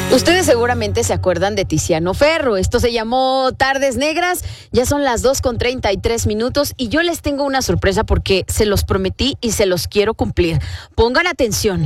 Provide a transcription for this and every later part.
Ustedes seguramente se acuerdan de Tiziano Ferro. Esto se llamó Tardes Negras. Ya son las 2:33 y yo les tengo una sorpresa porque se los prometí y se los quiero cumplir. Pongan atención.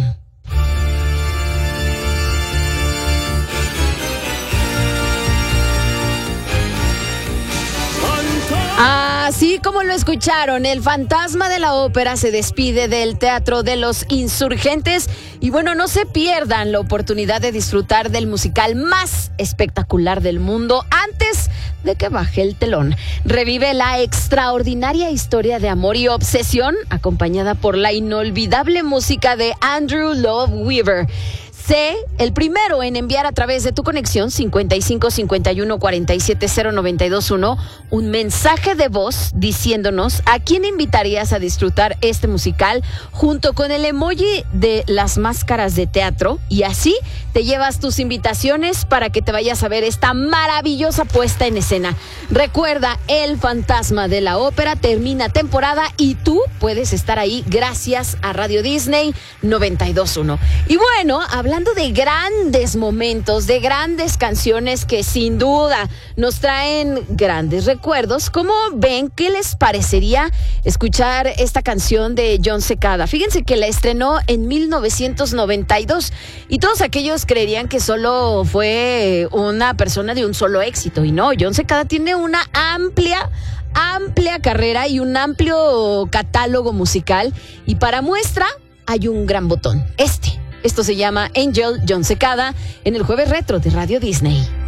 Así como lo escucharon, el fantasma de la ópera se despide del Teatro de los Insurgentes. Y bueno, no se pierdan la oportunidad de disfrutar del musical más espectacular del mundo antes de que baje el telón. Revive la extraordinaria historia de amor y obsesión, acompañada por la inolvidable música de Andrew Lloyd Webber. Sé el primero en enviar a través de tu conexión 55 51 47 0921 un mensaje de voz diciéndonos a quién invitarías a disfrutar este musical junto con el emoji de las máscaras de teatro, y así te llevas tus invitaciones para que te vayas a ver esta maravillosa puesta en escena. Recuerda, El Fantasma de la Ópera termina temporada y tú puedes estar ahí gracias a Radio Disney 92.1. Y bueno, hablando de grandes momentos, de grandes canciones que sin duda nos traen grandes recuerdos, ¿cómo ven? ¿Qué les parecería escuchar esta canción de Jon Secada? Fíjense que la estrenó en 1992 y todos aquellos creerían que solo fue una persona de un solo éxito, y no, Jon Secada tiene una amplia carrera y un amplio catálogo musical, y para muestra hay un gran botón, esto se llama Angel, Jon Secada, en el Jueves Retro de Radio Disney.